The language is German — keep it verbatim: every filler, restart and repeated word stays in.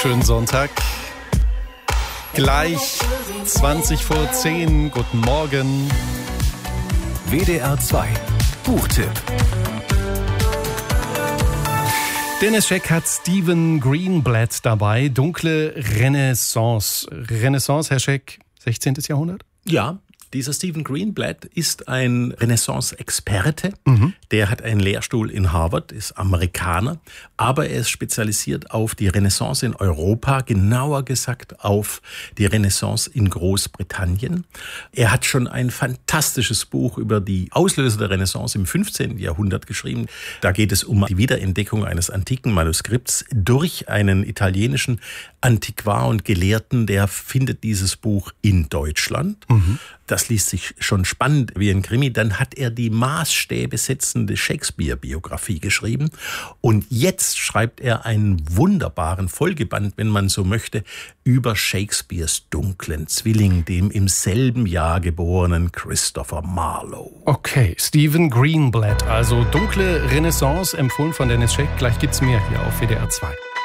wunderschönen Sonntag. Gleich zwanzig vor zehn. Guten Morgen. W D R zwei Buchtipp. Dennis Scheck hat Stephen Greenblatt dabei. Dunkle Renaissance. Renaissance, Herr Scheck, sechzehntes Jahrhundert? Ja. Dieser Stephen Greenblatt ist ein Renaissance-Experte. Mhm. Der hat einen Lehrstuhl in Harvard, ist Amerikaner, aber er ist spezialisiert auf die Renaissance in Europa, genauer gesagt auf die Renaissance in Großbritannien. Er hat schon ein fantastisches Buch über die Auslöser der Renaissance im fünfzehnten Jahrhundert geschrieben. Da geht es um die Wiederentdeckung eines antiken Manuskripts durch einen italienischen Antiquar und Gelehrten, der findet dieses Buch in Deutschland. Mhm. Das liest sich schon spannend wie ein Krimi. Dann hat er die Maßstäbe setzende Shakespeare-Biografie geschrieben. Und jetzt schreibt er einen wunderbaren Folgeband, wenn man so möchte, über Shakespeares dunklen Zwilling, dem im selben Jahr geborenen Christopher Marlowe. Okay, Stephen Greenblatt, also Dunkle Renaissance, empfohlen von Dennis Scheck. Gleich gibt's mehr hier auf W D R zwei.